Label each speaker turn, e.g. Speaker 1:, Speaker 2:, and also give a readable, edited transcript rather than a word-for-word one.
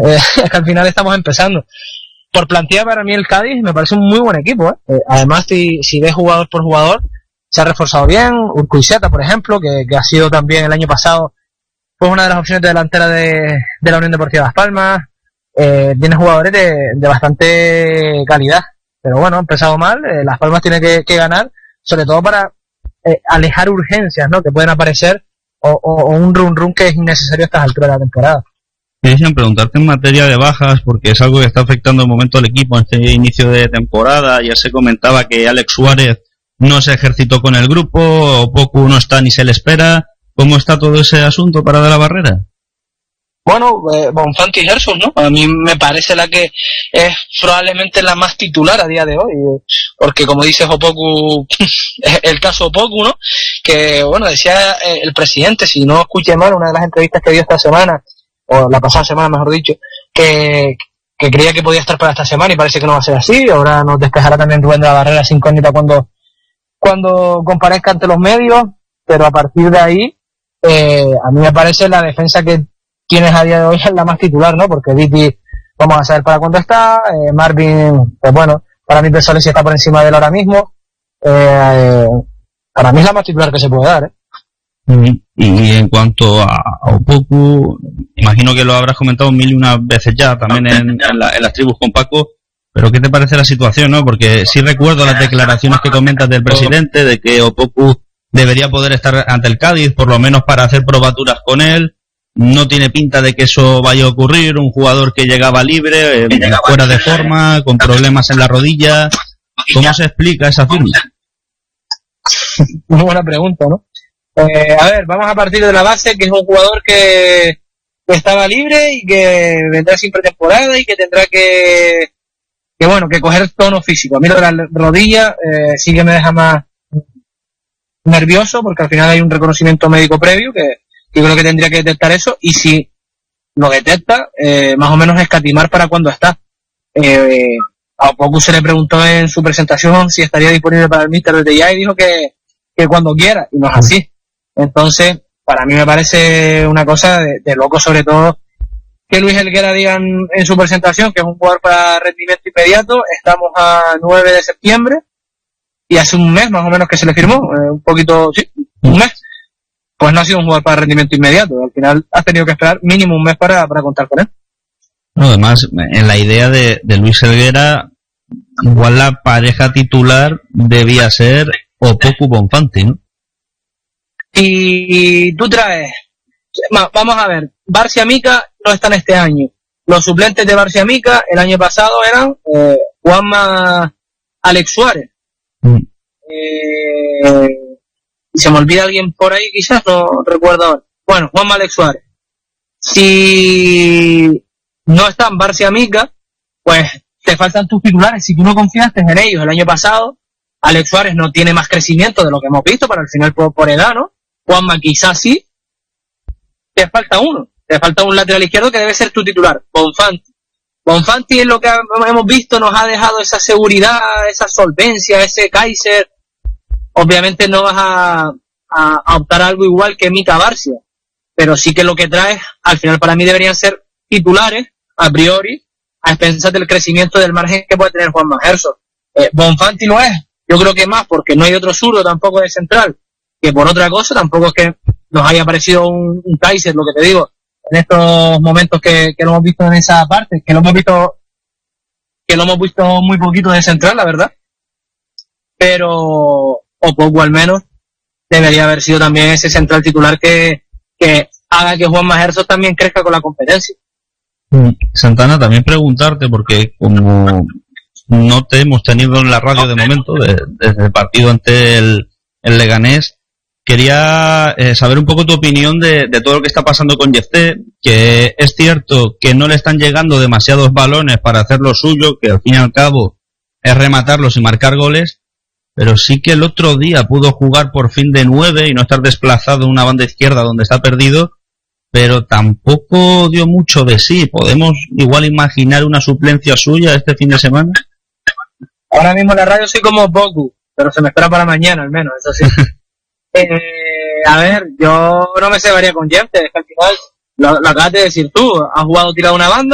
Speaker 1: Es que al final estamos empezando. Por plantilla, para mí el Cádiz me parece un muy buen equipo, además, si ves jugador por jugador, se ha reforzado bien. Urquieta, por ejemplo, que ha sido también el año pasado pues una de las opciones de delantera de la Unión Deportiva Las Palmas. Tiene jugadores de bastante calidad, pero bueno, ha empezado mal. Las Palmas tiene que ganar, sobre todo para alejar urgencias, ¿no?, que pueden aparecer, o un run que es innecesario a estas alturas de la temporada.
Speaker 2: Quería preguntarte en materia de bajas, porque es algo que está afectando de momento al equipo en este inicio de temporada. Ya se comentaba que Alex Suárez no se ejercitó con el grupo, Opoku no está ni se le espera. ¿Cómo está todo ese asunto para De la Barrera?
Speaker 1: Bueno, Bonfanti y Gerson, ¿no? A mí me parece la que es probablemente la más titular a día de hoy, porque como dices, Opoku, el caso Opoku, ¿no?, que bueno, decía el presidente, si no escuché mal, una de las entrevistas que dio esta semana, o la pasada semana mejor dicho, que creía que podía estar para esta semana, y parece que no va a ser así. Ahora nos despejará también Rubén De la Barrera, esa incógnita cuando comparezca ante los medios, pero a partir de ahí, a mí me parece la defensa que tienes a día de hoy es la más titular, ¿no? Porque Viti, vamos a saber para cuándo está, Marvin, pues bueno, para mí Pessoa sí está por encima de él ahora mismo. Para mí es la más titular que se puede dar,
Speaker 2: Y en cuanto a Opoku, imagino que lo habrás comentado mil y una veces ya, también en las tribus con Paco, pero ¿qué te parece la situación, no? Porque sí recuerdo las declaraciones que comentas del presidente, de que Opoku debería poder estar ante el Cádiz, por lo menos para hacer probaturas con él. No tiene pinta de que eso vaya a ocurrir, un jugador que llegaba libre, fuera de forma, con problemas en la rodilla. ¿Cómo se explica esa firma?
Speaker 1: Muy buena pregunta, ¿no? A ver, vamos a partir de la base que es un jugador que estaba libre y que vendrá sin pretemporada y que tendrá que coger tono físico. A mí lo de la rodilla sí que me deja más nervioso, porque al final hay un reconocimiento médico previo que yo creo que tendría que detectar eso, y si lo detecta, más o menos escatimar para cuando está. A Opoku se le preguntó en su presentación si estaría disponible para el míster desde ya, y dijo que cuando quiera, y no es así. Entonces, para mí me parece una cosa de loco, sobre todo que Luis Helguera diga en su presentación que es un jugador para rendimiento inmediato. Estamos a 9 de septiembre y hace un mes más o menos que se le firmó, un mes. Pues no ha sido un jugador para rendimiento inmediato. Al final has tenido que esperar mínimo un mes para contar con él.
Speaker 2: No, además, en la idea de Luis Helguera, igual la pareja titular debía ser Opoku Bonfanti, ¿no?
Speaker 1: Y tú traes, vamos a ver, Barcia Mica no están este año. Los suplentes de Barcia Mica el año pasado eran Juanma, Alex Suárez. Y se me olvida alguien por ahí, quizás, no recuerdo ahora. Bueno, Juanma, Alex Suárez. Si no están Barcia Mica, pues te faltan tus titulares. Si tú no confiaste en ellos el año pasado, Alex Suárez no tiene más crecimiento de lo que hemos visto, para el final por edad, ¿no? Juanma quizás sí. Te falta uno. Te falta un lateral izquierdo que debe ser tu titular, Bonfanti. Bonfanti es lo que hemos visto, nos ha dejado esa seguridad, esa solvencia, ese Kaiser. Obviamente no vas a optar a algo igual que Mica Barcia, pero sí que lo que traes, al final para mí deberían ser titulares, a priori, a expensas del crecimiento del margen que puede tener Juanma Gerson. Bonfanti no es, yo creo que más, porque no hay otro zurdo tampoco de central, que por otra cosa, tampoco es que nos haya parecido un Kaiser, lo que te digo, en estos momentos que lo hemos visto en esa parte, que lo hemos visto muy poquito de central, la verdad. Pero Opoku al menos debería haber sido también ese central titular que haga que Juanma Gerson también crezca con la competencia.
Speaker 2: Santana, también preguntarte, porque como no te hemos tenido en la radio de momento, desde el partido ante el Leganés, quería saber un poco tu opinión de todo lo que está pasando con Jefté, que es cierto que no le están llegando demasiados balones para hacer lo suyo, que al fin y al cabo es rematarlos y marcar goles, pero sí que el otro día pudo jugar por fin de 9 y no estar desplazado en una banda izquierda donde está perdido, pero tampoco dio mucho de sí. ¿Podemos igual imaginar una suplencia suya este fin de semana?
Speaker 1: Ahora mismo en la radio soy como Opoku, pero se me espera para mañana al menos, eso sí. A ver, yo no me cebaría con Jefté, es que al final, lo acabas de decir tú, has jugado tirado una banda,